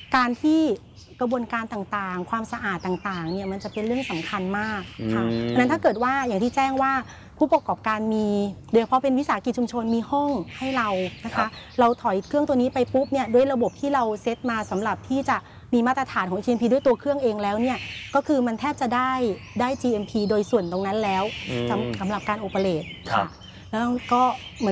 การที่กระบวนการต่างๆความสะอาดต่างๆเนี่ยมันจะเป็นเรื่องสำคัญมากค่ะนั้นถ้าเกิดว่าอย่างที่แจ้งว่าผู้ประกอบการมีโดยเฉพาะเป็นวิสาหกิจชุมชนมีห้องให้เรานะคะเราถอยเครื่องตัวนี้ไปปุ๊บเนี่ยด้วยระบบที่เราเซตมาสำหรับที่จะมีมาตรฐานของ GMP ด้วยตัวเครื่องเองแล้วเนี่ยก็คือมันแทบจะได้ GMP โดยส่วนตรงนั้นแล้วสำหรับการโอเปเรตค่ะแล้วก็เหมือน